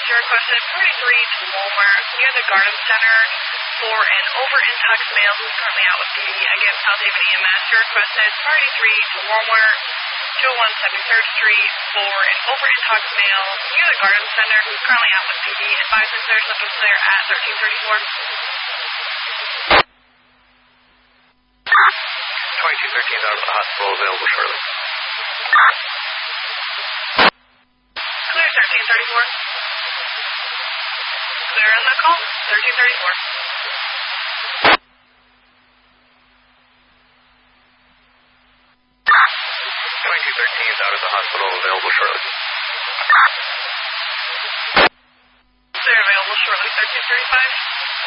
Passenger requested 43 to Walmart near the Garden Center for an over-intox male who's currently out with PD. Again, South Haven EMS, you requested 33 to Walmart, 201 73rd Street for an over-intox male near the Garden Center who's currently out with PD. Advise if there's symptoms there at 1334. 2213 out of the hospital, available shortly. Clear 1334. Clear on the call, 1334. 2213 is out of the hospital, available shortly. They're available shortly, 1335.